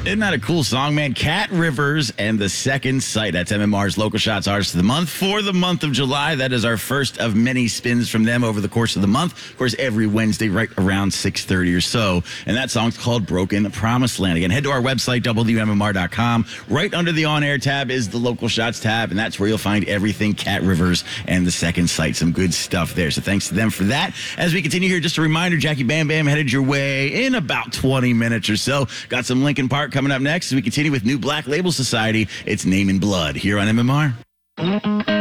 Isn't that a cool song, man? Cat Rivers and The Second Sight. That's MMR's Local Shots Artist of the Month for the month of July. That is our first of many spins from them over the course of the month. Of course, every Wednesday right around 6:30 or so. And that song's called Broken Promised Land. Again, head to our website, WMMR.com. Right under the On Air tab is the Local Shots tab, and that's where you'll find everything Cat Rivers and The Second Sight. Some good stuff there. So thanks to them for that. As we continue here, just a reminder, Jackie Bam Bam headed your way in about 20 minutes or so. Got some Linkin Park coming up next as we continue with New Black Label Society. It's Name in Blood here on MMR.